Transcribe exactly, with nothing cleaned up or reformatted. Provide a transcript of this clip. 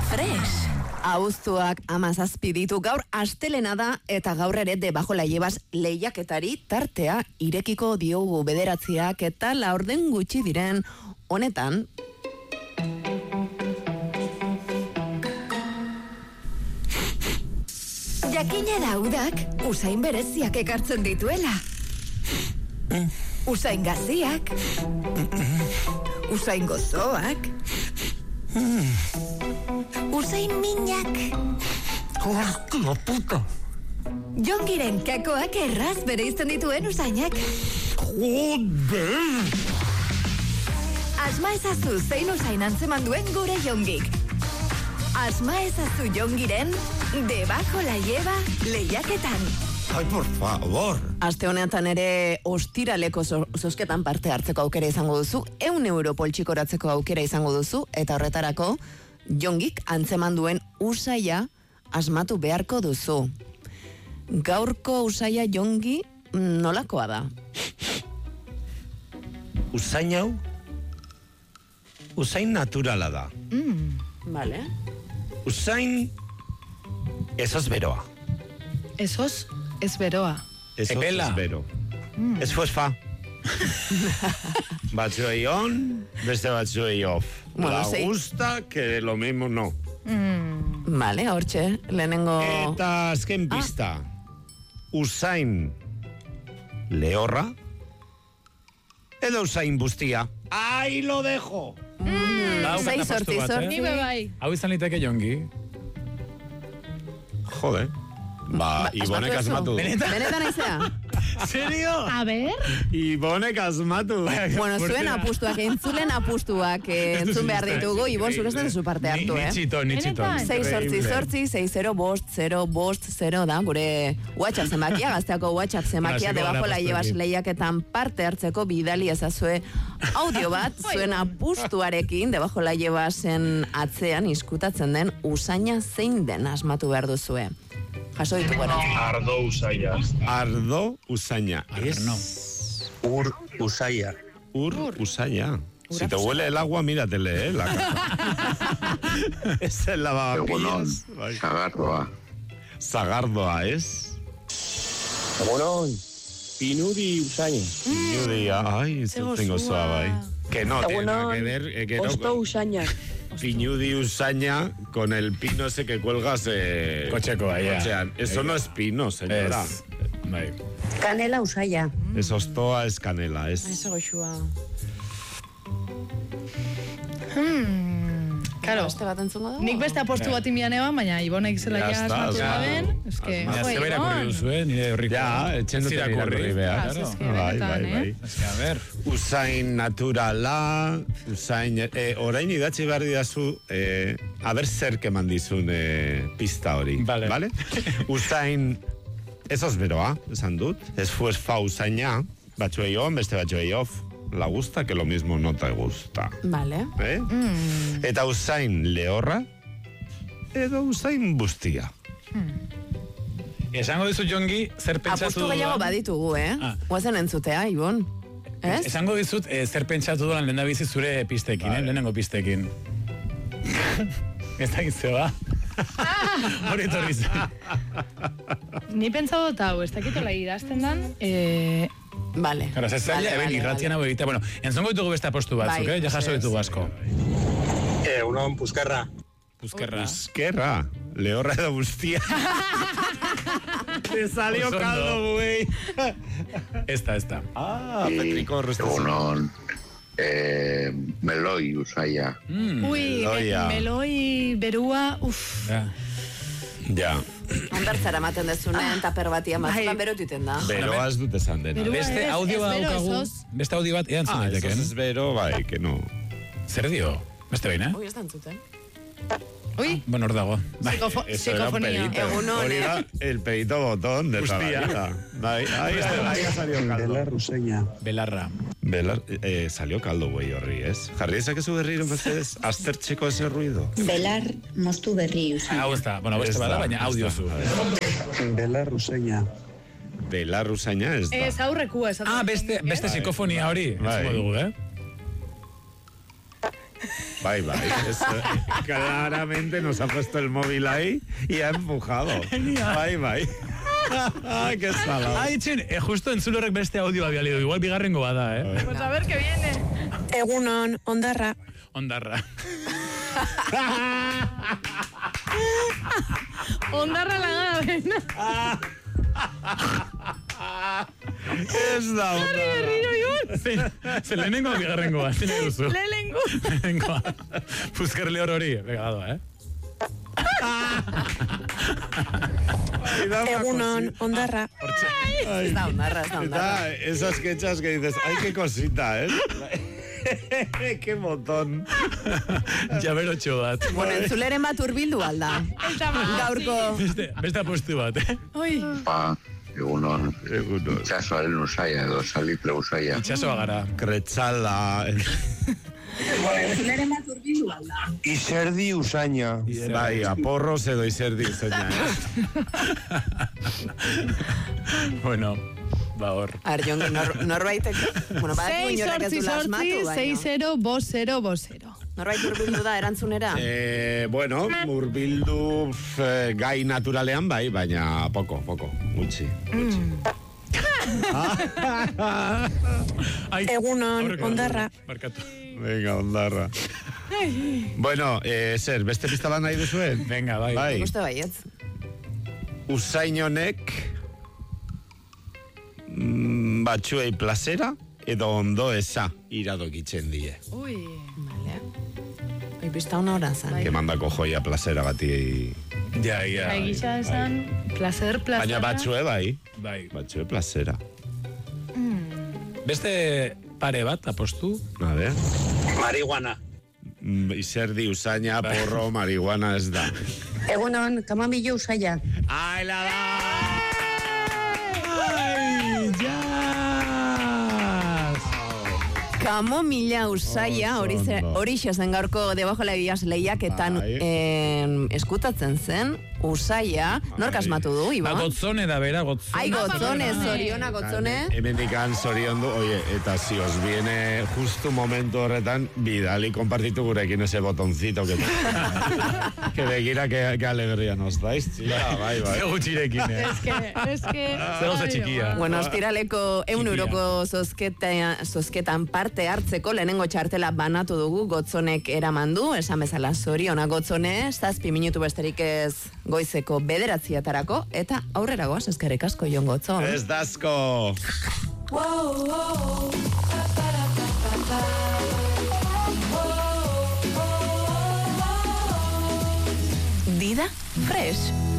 Fresh. Auztuak amazazpi ditu, gaur astelena da eta gaur ere debajo la llevas lehiaketari tartea irekiko diogu bederatziak eta laurden gutxi diren honetan. Jakina da udak usain bereziak ekartzen dituela. Usain gaziak, usain gozoak, usain minak. Hostia puta. Jongiren kakoak erraz bereizten dituen usainak. Joder! Asma ezazu zein usain antzeman duen gure jongik. Asma ezazu jongiren debajo la lleva lehiaketan. Ai, por favor. Aste honetan ere ostiraleko zozketan parte hartzeko aukera izango duzu, ehun euro poltsikoratzeko aukera izango duzu, eta horretarako jongik antzeman duen usaia asmatu beharko duzu. Gaurko usaia jongi nolakoa da? Usain hau? Usain naturala da. Mm, vale. Usain esos beroa. Esos es beroa. Esos es bero. Mm. Ez fosfa. Batzuei on, beste batzuei off. Bueno, la sí. gusta que lo mismo no. Mm. Vale, hortxe, lehenengo... Eta azken pista. Ah. Usain lehorra edo usain bustia. Ahí lo dejo. Mm. Sei sortzi, sortzi. Ni bebai. Hau izan liteke jongi. Jode. Ba, Ibonek asmatu. Benetan aizea? Serio? A ver. Ibonek asmatu. Bueno, zuen apustuak, entzulen apustuak entzun behar ditugu, Ibon, zure ez duzu parte hartu, eh? Nitxito, nitxito. sei sortzi sortzi, sei zero bost, zero bost, zero da, gure WhatsApp zemakia, gazteako WhatsApp zemakia, debajo la llevas lehiaketan parte hartzeko bidali ezazue audio bat, zuen apustuarekin, debajo la llevasen atzean iskutatzen den usaina zein den asmatu behar duzue. Jaso ditu, bueno. Ardo usaia. Ardo usaina. Es no. Ur usaia. Ur, Ur. usaia. Si te huele el agua, míratele, eh, la caja. Es el lavavajillas. Zagardoa. Zagardoa, es. Egunon. Pinudi usaina. Pinudi, ay, eso tengo suave. Que no tiene nada que ver. Eh, que Osto no, usaina. Pinudi usaña con el pino ese que cuelgas eh, Cocheco allá. Cochean. Eso no es pino, señora. Es, Canela usaia. Mm. Es ostoa, es canela. Es... Eso goxua. Hmm, claro. Beste bat entzungo dugu? Nik beste apostu bat inbian eban, baina Ibonek zela ja asmatu gaben. Ez que, ja, jo, zebera Ibon. kurri duzu, eh? Nire horriko. Ja, etxen dute irakurri behar. Claro, es que Bai, benetan, bai, bai. eh? Ez que, a ver. Usain naturala, usain... Eh, orain idatzi behar didazu, eh, a ber zer keman dizun eh, pista hori. Vale. Vale? Usain... Esos beroa, esan dut. Ez fues fa usaina, batzuei on, beste batzuei off. La gusta, que lo mismo no te gusta. Vale. Eh? Mm. Eta usain lehorra, edo usain bustia. Hmm. Esango dizu jongi, zer pentsatu Apustu gehiago baditugu, eh? Ah. Guazen entzutea, Ibon. Ez? Esango dizut, eh, zer pentsatu duan lehen da bizi zure pistekin, vale. eh? Lehenengo pistekin. Ez da gizte, ba? Hori torri zen. Ni pentsatu dut hau, ez dakitola idazten dan, eh... Vale. Claro, ez zaila, vale, eben vale, irratian hau egitea. Bueno, entzongo ditugu beste apostu batzuk, Bai, eh? Ja jaso sí, ditugu sí. asko. Eh, unon puzkarra. Puzkerra. Puzkerra, lehorra edo bustia. Te salió Osondo. caldo, güey. Esta, esta. Ah, Petriko Rostaz. Egunon, eh, meloi usaia. Mm. Ui, Meloia. me, meloi, berua, uff. Ja. Ja, Ondartzara ematen dezunen, taper batia mazuan berotuten da. beroa ez dut esan dena. Berua. Beste ez- audio ez bat bero, daukagu. ezoz. Beste audio bat edan Ah, zuen eso daiteken. es bero, bai, que no. Zer dio? Beste behin, eh? Ui, ez da entzuten. Ui, Bueno, hor dago. Bai. psikofo- Eso era un psikofonia. pedito. Egunon, Hori eh? da el pedito botón de toda la vida. Bai, ahí, ahí ha salido caldo. usaina. Belarra. Belar, eh, salió caldo, güey, horri, ez? Jarri ezakezu berriro, mesedez, aztertzeko ese ruido. Belar moztu berri usaia. Hau ez da, bueno, beste Ez bada, da, baina ez audio da. zu. A ver. Belar usaina. Belar usaina ez da. Ez aurrekua, ez Ah, beste, beste psikofonia hori. Bai. Entzungo dugu, eh? Bai, bai. Es, claramente nos ha puesto el móvil ahí y ha empujado. Bai, bai. Qué salado. Ah, itxen, eh, justo entzulorrek beste audioa bialido. Igual bigarrengo bada, eh? Pues a ver qué viene. Egunon, ondarra. Ondarra. Ondarra lagada, bena. Ez da ondarra. Ze lehenengoa bigarrengoa, zine duzu. Lehenengo. Lehenengoa. Puzkerle hor hori, regalado, eh? Egunon, ondarra. Ez da ondarra, ez da ondarra. Eta esas quechas que dices, ay, qué cosita, ¿eh? Qué botón. Jaberotxo bat. Bueno, entzuleren bat urbildu alda. Gaurko. Beste, beste apostu bat, eh? Oi. Pa, egunon. Egunon. Itxasoaren usaia edo salitre usaia. Itxasoa gara. Kretzala. Entzuleren bat urbildu alda. Izerdi usaina. Bai, aporros edo izerdi usaina, eh? Bueno, ba hor. Ar, jongi, nor, norbaitek... Bueno, badak Sei inorrek ez sortzi du lasmatu, sortzi, sei baina. zero, bos zero, bos zero. Norbait urbildu da erantzunera. Eh, bueno, murbildu eh, gai naturalean bai, baina poko, poko, gutxi. gutxi. Ai, Egunon, aurreko ondarra. Barkatu. Venga, ondarra. Bueno, eh, zer, beste pista bat nahi duzuen? Venga, bai. Bai, Uste baietz. usain honek mm, batzuei plazera edo ondo eza iradokitzen die. Ui. Vale. Oi, pista una hora zan. Que mandako joia plazera gati. Ja, ja. Bai, gisa esan, placer, placer. Baina batzue bai, Bai. batzue plazera. Beste pare bat, apostu. A ver. Marihuana. Mm, Izerdi, usaina, porro, marihuana ez da. Egunon, kamamillo usaia. Ai, la da! Ai, jaz! Kamo mila usaia, Oso hori ze- ondo. horixe zen gaurko debajo legiaz lehiaketan Bai. eh, eskutatzen zen, usaia, nork asmatu du, Ba, Iba? gotzone da bera, gotzone. Ai, gotzone, zoriona, gotzone. Hemen dikan zoriondu, oye, eta si os viene justo momentu horretan, bidali kompartitu gurekin ese botoncito que, que begira que, que alegría nos dais, txia, bai, bai. Ze gutxirekin, eh? Es que, es que... Zer oso txikia. Bueno, ostiraleko eun Txikia. euroko zozketa, zozketan parte hartzeko lehenengo txartela banatu dugu, gotzonek eraman du, esan bezala zoriona gotzone, zazpi minutu besterik ez goizeko bederatziatarako, eta aurrera goaz, eskerrik asko Jon Gotzon. Ez dazko! Dida Fresh.